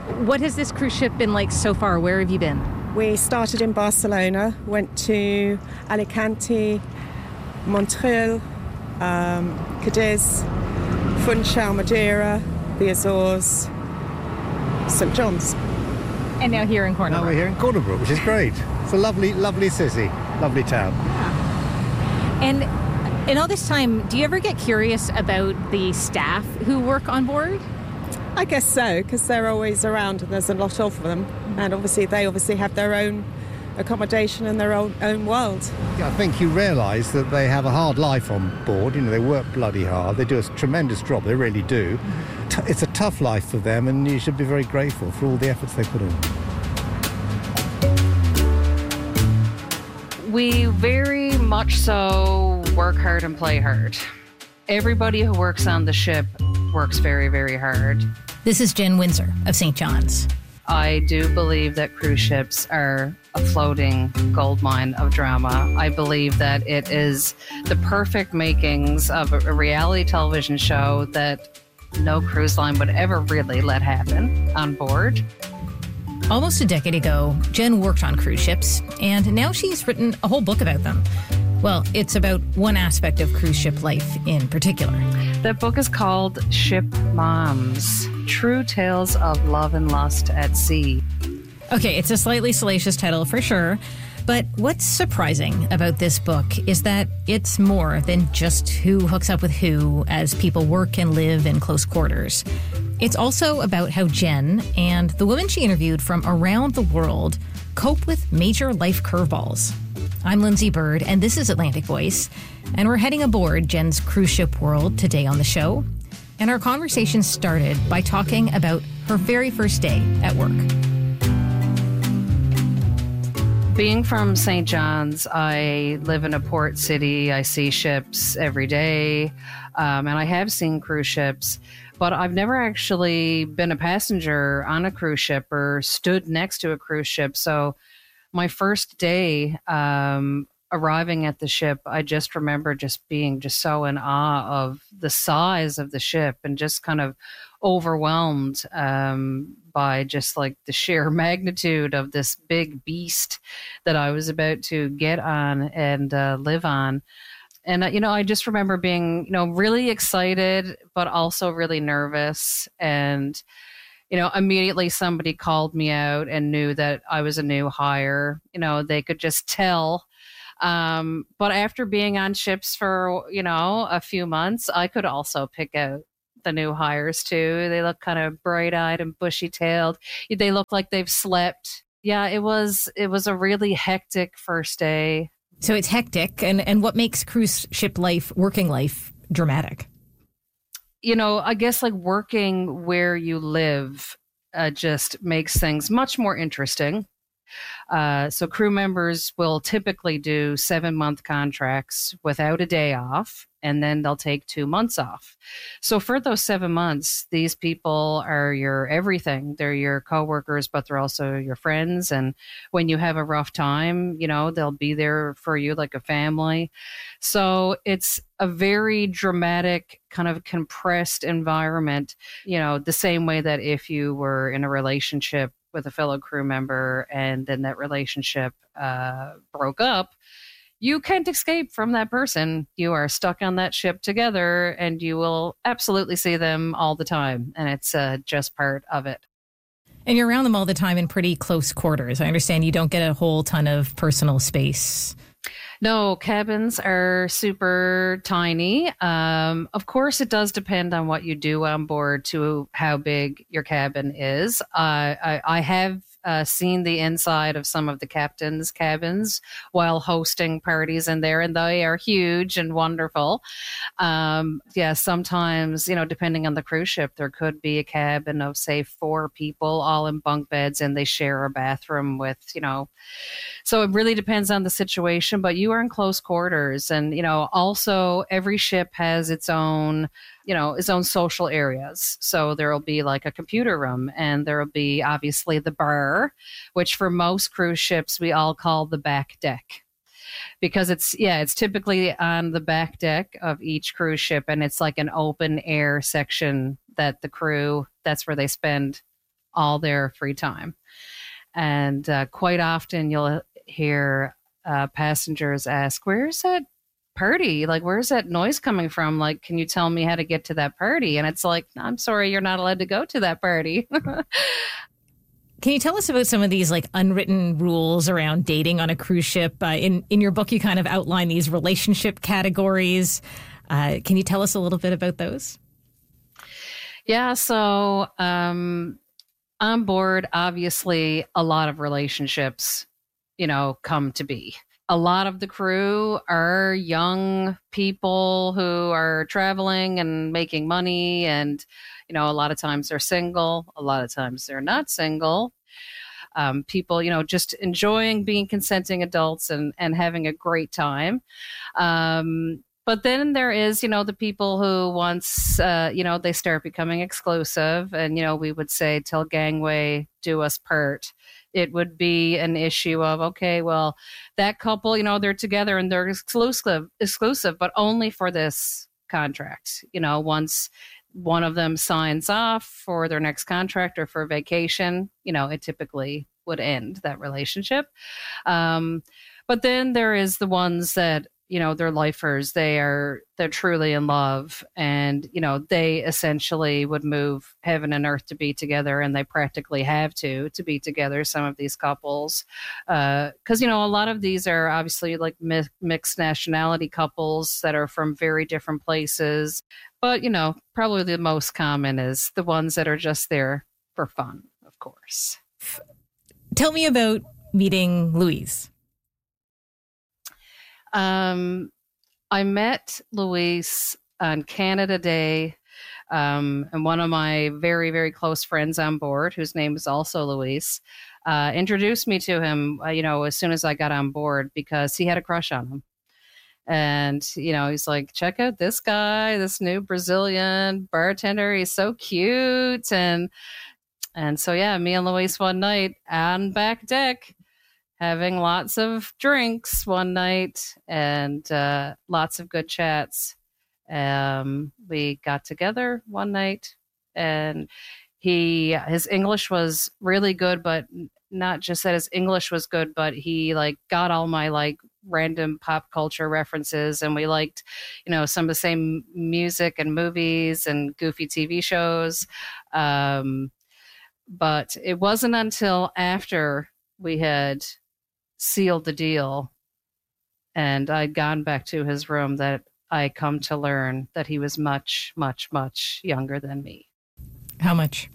What has this cruise ship been like so far? Where have you been? We started in Barcelona, went to Alicante, Montreal, Cadiz, Funchal, Madeira, the Azores, St John's. And now here in Cornwall. Now we're here in Cornwall, which is great. It's a lovely, lovely city, lovely town. And in all this time, do you ever get curious about the staff who work on board? I guess so, because they're always around and there's a lot of them. And they obviously have their own accommodation and their own world. Yeah, I think you realise that they have a hard life on board. You know, they work bloody hard. They do a tremendous job. They really do. It's a tough life for them, and you should be very grateful for all the efforts they put in. We very much so work hard and play hard. Everybody who works on the ship works very, very hard. This is Jen Windsor of St. John's. I do believe that cruise ships are a floating goldmine of drama. I believe that it is the perfect makings of a reality television show that no cruise line would ever really let happen on board. Almost a decade ago, Jen worked on cruise ships, and now she's written a whole book about them. Well, it's about one aspect of cruise ship life in particular. That book is called Ship Moms, True Tales of Love and Lust at Sea. Okay, it's a slightly salacious title for sure, but what's surprising about this book is that it's more than just who hooks up with who as people work and live in close quarters. It's also about how Jen and the women she interviewed from around the world cope with major life curveballs. I'm Lindsay Bird, and this is Atlantic Voice, and we're heading aboard Jen's cruise ship world today on the show. And our conversation started by talking about her very first day at work. Being from St. John's, I live in a port city. I see ships every day, and I have seen cruise ships, but I've never actually been a passenger on a cruise ship or stood next to a cruise ship. So my first day arriving at the ship, I just remember just being just so in awe of the size of the ship and just kind of overwhelmed by just like the sheer magnitude of this big beast that I was about to get on and live on. And, I just remember being, really excited, but also really nervous. And, immediately somebody called me out and knew that I was a new hire. They could just tell. But after being on ships for, a few months, I could also pick out the new hires too. They look kind of bright-eyed and bushy-tailed. They look like they've slept. Yeah, it was a really hectic first day. So it's hectic. And what makes cruise ship life, working life, dramatic? I guess like working where you live just makes things much more interesting. So crew members will typically do 7-month contracts without a day off, and then they'll take 2 months off. So for those 7 months, these people are your everything. They're your coworkers, but they're also your friends. And when you have a rough time, they'll be there for you like a family. So it's a very dramatic, kind of compressed environment, the same way that if you were in a relationship with a fellow crew member and then that relationship broke up, you can't escape from that person. You are stuck on that ship together and you will absolutely see them all the time. And it's just part of it. And you're around them all the time in pretty close quarters. I understand you don't get a whole ton of personal space. No, cabins are super tiny. Of course, it does depend on what you do on board to how big your cabin is. I have seen the inside of some of the captain's cabins while hosting parties in there, and they are huge and wonderful. Sometimes, depending on the cruise ship, there could be a cabin of, say, 4 people all in bunk beds, and they share a bathroom with, so it really depends on the situation, but you are in close quarters. And, also every ship has its own social areas. So there will be like a computer room, and there will be obviously the bar, which for most cruise ships we all call the back deck, because it's typically on the back deck of each cruise ship, and it's like an open air section that the crew, that's where they spend all their free time. And quite often you'll hear passengers ask, "Where's that party? Like, where's that noise coming from? Like, can you tell me how to get to that party?" And it's like, "I'm sorry, you're not allowed to go to that party." Can you tell us about some of these like unwritten rules around dating on a cruise ship? In your book, you kind of outline these relationship categories. Can you tell us a little bit about those? Yeah, so on board, obviously, a lot of relationships, come to be. A lot of the crew are young people who are traveling and making money. And, a lot of times they're single. A lot of times they're not single. People, just enjoying being consenting adults and having a great time. But then there is, the people who once, they start becoming exclusive and, we would say till gangway do us part. It would be an issue of, okay, well, that couple, they're together and they're exclusive, but only for this contract. Once one of them signs off for their next contract or for vacation, it typically would end that relationship. But then there is the ones that, they're lifers. They're truly in love, and they essentially would move heaven and earth to be together, and they practically have to be together. Some of these couples, because a lot of these are obviously like mixed nationality couples that are from very different places. But probably the most common is the ones that are just there for fun, of course. Tell me about meeting Louise. I met Luis on Canada Day, and one of my very, very close friends on board, whose name is also Luis, introduced me to him, as soon as I got on board, because he had a crush on him. And, he's like, "Check out this guy, this new Brazilian bartender. He's so cute." And so, yeah, me and Luis one night on back deck, having lots of drinks one night and lots of good chats. We got together one night, and his English was really good, but not just that his English was good, but he got all my random pop culture references, and we liked, some of the same music and movies and goofy TV shows. But it wasn't until after we had sealed the deal and I'd gone back to his room that I come to learn that he was much, much, much younger than me. How much?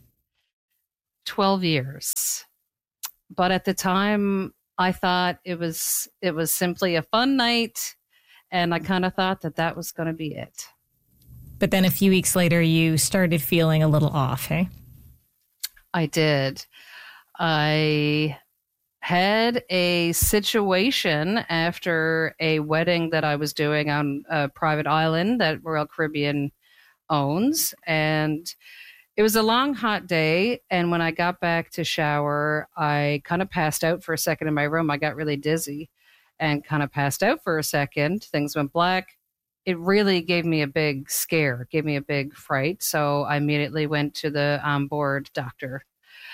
12 years. But at the time, I thought it was simply a fun night, and I kind of thought that was going to be it. But then a few weeks later, you started feeling a little off, hey? I did. I had a situation after a wedding that I was doing on a private island that Royal Caribbean owns. And it was a long, hot day. And when I got back to shower, I kind of passed out for a second in my room. I got really dizzy and kind of passed out for a second. Things went black. It really gave me a big scare, gave me a big fright. So I immediately went to the onboard doctor,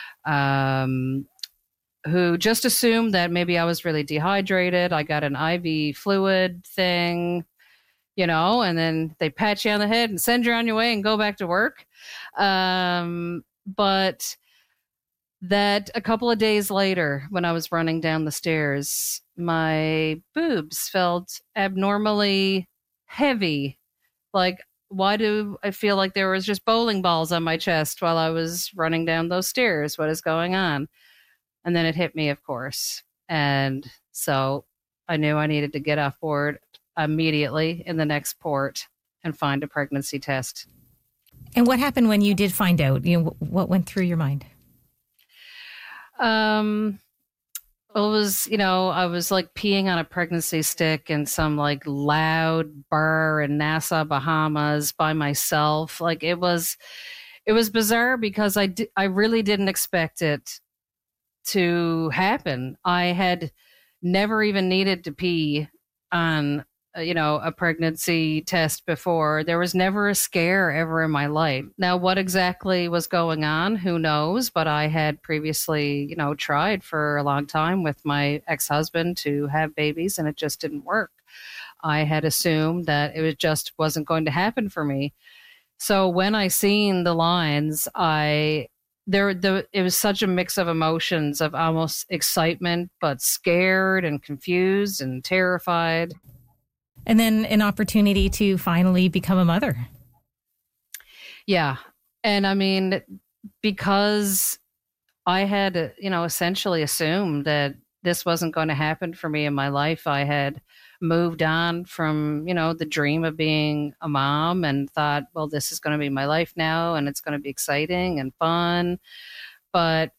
who just assumed that maybe I was really dehydrated. I got an IV fluid thing, and then they pat you on the head and send you on your way and go back to work. But that a couple of days later, when I was running down the stairs, my boobs felt abnormally heavy. Why do I feel like there was just bowling balls on my chest while I was running down those stairs? What is going on? And then it hit me, of course. And so I knew I needed to get off board immediately in the next port and find a pregnancy test. And what happened when you did find out? What went through your mind? It was, I was peeing on a pregnancy stick in some loud bar in Nassau, Bahamas by myself. It was bizarre because I really didn't expect it to happen. I had never even needed to pee on a pregnancy test before. There was never a scare ever in my life. Now, what exactly was going on, who knows? But I had previously, tried for a long time with my ex-husband to have babies, and it just didn't work. I had assumed that just wasn't going to happen for me. So when I seen the lines, it was such a mix of emotions of almost excitement, but scared and confused and terrified. And then an opportunity to finally become a mother. Yeah. And I mean, because I had, essentially assumed that this wasn't going to happen for me in my life. I had moved on from, the dream of being a mom and thought, well, this is going to be my life now and it's going to be exciting and fun. But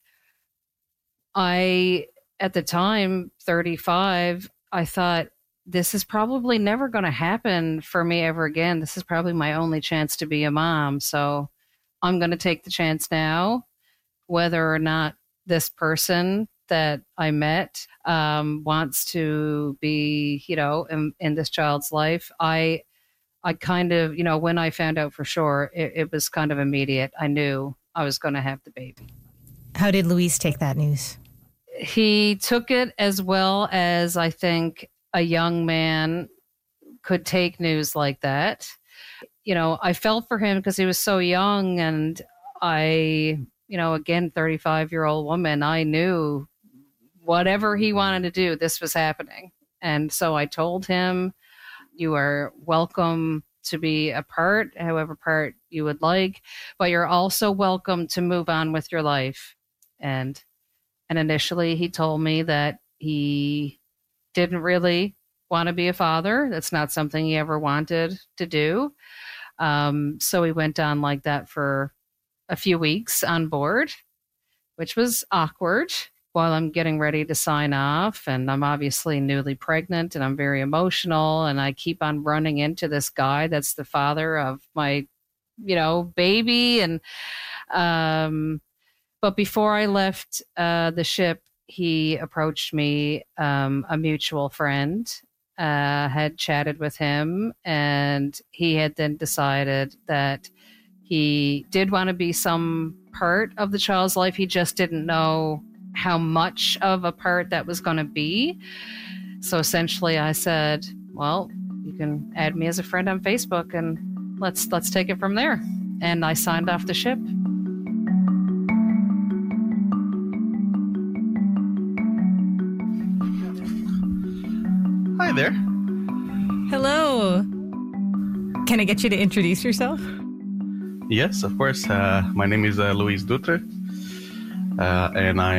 at the time, 35, I thought, this is probably never going to happen for me ever again. This is probably my only chance to be a mom. So I'm going to take the chance now, whether or not this person that I met wants to be, in this child's life. I kind of, when I found out for sure, it was kind of immediate. I knew I was going to have the baby. How did Luis take that news? He took it as well as I think a young man could take news like that. I felt for him because he was so young, and I, again, 35-year-old woman, I knew whatever he wanted to do, this was happening. And so I told him, you are welcome to be a part, however part you would like, but you're also welcome to move on with your life. And initially he told me that he didn't really want to be a father. That's not something he ever wanted to do. So he went on like that for a few weeks on board, which was awkward while I'm getting ready to sign off. And I'm obviously newly pregnant and I'm very emotional. And I keep on running into this guy that's the father of my, baby. And, but before I left the ship, he approached me, a mutual friend, had chatted with him, and he had then decided that he did want to be some part of the child's life. He just didn't know how much of a part that was going to be. So essentially I said, well, you can add me as a friend on Facebook and let's take it from there. And I signed off the ship. Hi there. Hello. Can I get you to introduce yourself? Yes, of course. My name is Luis Dutre, and I